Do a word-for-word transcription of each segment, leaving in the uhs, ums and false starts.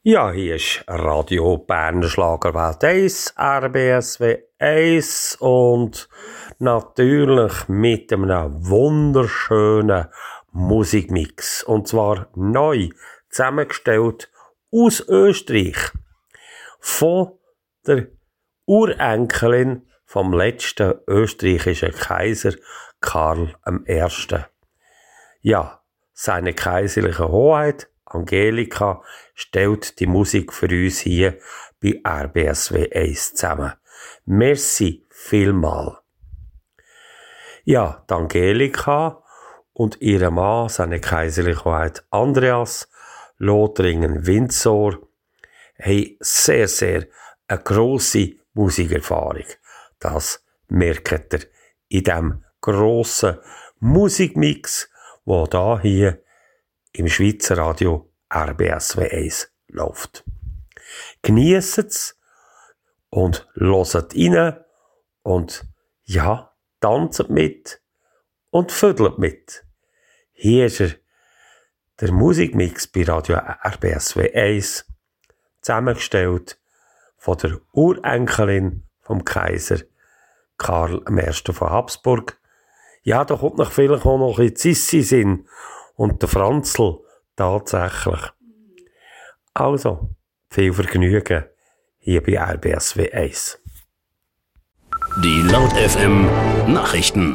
Ja, hier ist Radio Berner Schlagerwelt eins, R B S W eins und natürlich mit einem wunderschönen Musikmix. Und zwar neu zusammengestellt aus Österreich. Von der Urenkelin vom letzten österreichischen Kaiser Karl I. Ja, seine kaiserliche Hoheit Angelika stellt die Musik für uns hier bei R B S W eins zusammen. Merci vielmal. Ja, die Angelika und ihre Mann, seine kaiserliche Hoheit Andreas Lothringen-Windsor, haben sehr, sehr eine grosse Musikerfahrung. Das merkt ihr in diesem grossen Musikmix, der da hier im Schweizer Radio R B S W eins läuft. Geniesset's und hört rein und ja, tanzt mit und vödelt mit. Hier ist er, der Musikmix bei Radio R B S W eins, zusammengestellt von der Urenkelin vom Kaiser Karl I. von Habsburg. Ja, da kommt noch vielleicht auch noch ein bisschen Sissi-Sinn und der Franzl tatsächlich. Also, viel Vergnügen hier bei R B S W eins. Die Laut F M Nachrichten.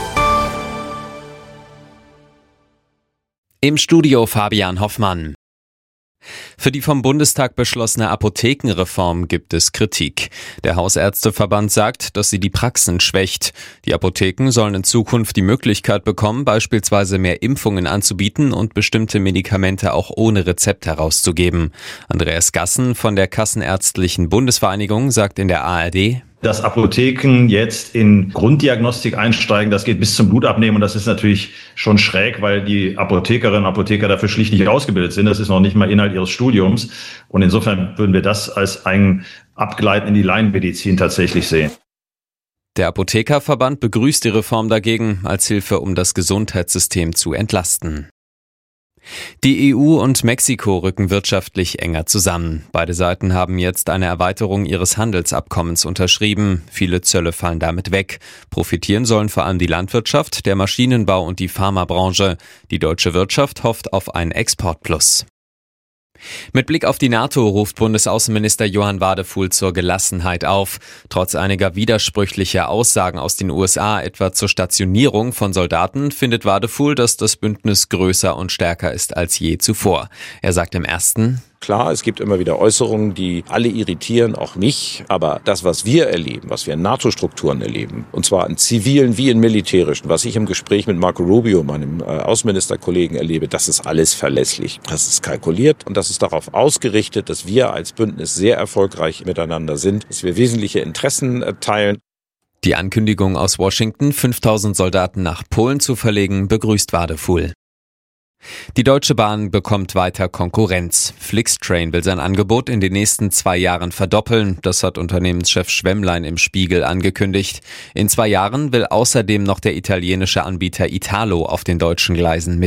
Im Studio Fabian Hoffmann. Für die vom Bundestag beschlossene Apothekenreform gibt es Kritik. Der Hausärzteverband sagt, dass sie die Praxen schwächt. Die Apotheken sollen in Zukunft die Möglichkeit bekommen, beispielsweise mehr Impfungen anzubieten und bestimmte Medikamente auch ohne Rezept herauszugeben. Andreas Gassen von der Kassenärztlichen Bundesvereinigung sagt in der A R D: Dass Apotheken jetzt in Grunddiagnostik einsteigen, das geht bis zum Blutabnehmen und das ist natürlich schon schräg, weil die Apothekerinnen und Apotheker dafür schlicht nicht ausgebildet sind. Das ist noch nicht mal Inhalt ihres Studiums und insofern würden wir das als ein Abgleiten in die Laienmedizin tatsächlich sehen. Der Apothekerverband begrüßt die Reform dagegen als Hilfe, um das Gesundheitssystem zu entlasten. Die E U und Mexiko rücken wirtschaftlich enger zusammen. Beide Seiten haben jetzt eine Erweiterung ihres Handelsabkommens unterschrieben. Viele Zölle fallen damit weg. Profitieren sollen vor allem die Landwirtschaft, der Maschinenbau und die Pharmabranche. Die deutsche Wirtschaft hofft auf ein Exportplus. Mit Blick auf die NATO ruft Bundesaußenminister Johann Wadephul zur Gelassenheit auf. Trotz einiger widersprüchlicher Aussagen aus den U S A, etwa zur Stationierung von Soldaten, findet Wadephul, dass das Bündnis größer und stärker ist als je zuvor. Er sagt im ersten: Klar, es gibt immer wieder Äußerungen, die alle irritieren, auch mich. Aber das, was wir erleben, was wir in NATO-Strukturen erleben, und zwar in zivilen wie in militärischen, was ich im Gespräch mit Marco Rubio, meinem äh, Außenministerkollegen, erlebe, das ist alles verlässlich. Das ist kalkuliert und das ist darauf ausgerichtet, dass wir als Bündnis sehr erfolgreich miteinander sind, dass wir wesentliche Interessen äh, teilen. Die Ankündigung aus Washington, fünftausend Soldaten nach Polen zu verlegen, begrüßt Wadephul. Die Deutsche Bahn bekommt weiter Konkurrenz. Flixtrain will sein Angebot in den nächsten zwei Jahren verdoppeln. Das hat Unternehmenschef Schwemmlein im Spiegel angekündigt. In zwei Jahren will außerdem noch der italienische Anbieter Italo auf den deutschen Gleisen mit